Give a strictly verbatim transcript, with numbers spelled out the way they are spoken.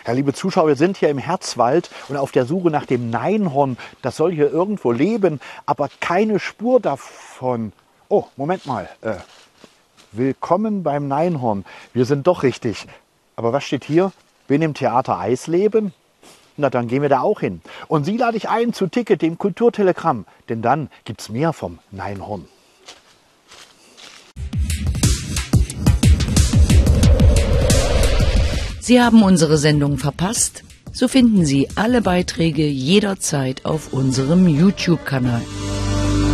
Ja, liebe Zuschauer, wir sind hier im Herzwald und auf der Suche nach dem Neinhorn. Das soll hier irgendwo leben, aber keine Spur davon. Oh, Moment mal. Äh, willkommen beim Neinhorn. Wir sind doch richtig. Aber was steht hier? Will im Theater Eisleben? Na, dann gehen wir da auch hin. Und Sie lade ich ein zu Ticket, dem Kulturtelegramm. Denn dann gibt's mehr vom Neinhorn. Sie haben unsere Sendung verpasst? So finden Sie alle Beiträge jederzeit auf unserem YouTube-Kanal.